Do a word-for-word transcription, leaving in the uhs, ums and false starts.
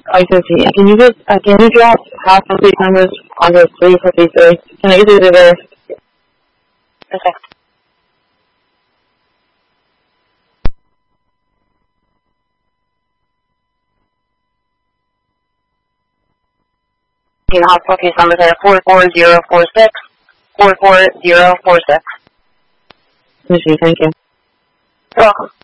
five fifty. Can you just, uh, can you drop half of these numbers on those three fifty-three? Can I get you there? Okay. The hospital case numbers are four four zero four six, four four zero four six. Thank you. You're welcome.